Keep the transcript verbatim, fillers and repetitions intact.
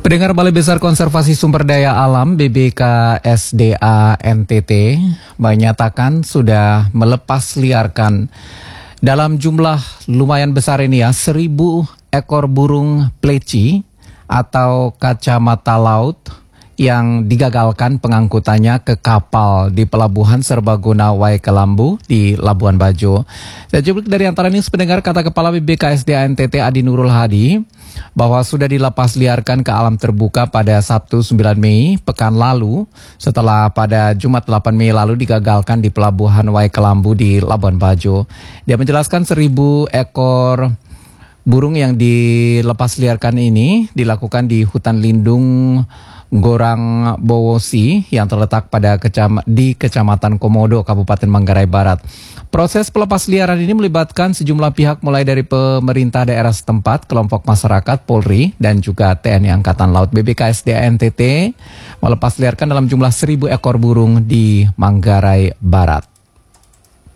Pendengar Balai Besar Konservasi Sumber Daya Alam B B K S D A N T T menyatakan sudah melepas liarkan dalam jumlah lumayan besar ini ya, seribu ekor burung pleci atau kacamata laut yang digagalkan pengangkutannya ke kapal di Pelabuhan Serbaguna Waikelambu di Labuan Bajo. Dan juga dari antara ini pendengar, kata Kepala B B K S D A N T T Adi Nurul Hadi bahwa sudah dilepas liarkan ke alam terbuka pada Sabtu sembilan Mei pekan lalu setelah pada Jumat delapan Mei lalu digagalkan di Pelabuhan Waikelambu di Labuan Bajo. Dia menjelaskan seribu ekor burung yang dilepas liarkan ini dilakukan di hutan lindung Gorang Bowosi yang terletak pada kecam di Kecamatan Komodo, Kabupaten Manggarai Barat. Proses pelepas liaran ini melibatkan sejumlah pihak mulai dari pemerintah daerah setempat, kelompok masyarakat, Polri, dan juga T N I Angkatan Laut. B B K S D A N T T melepas liarkan dalam jumlah seribu ekor burung di Manggarai Barat.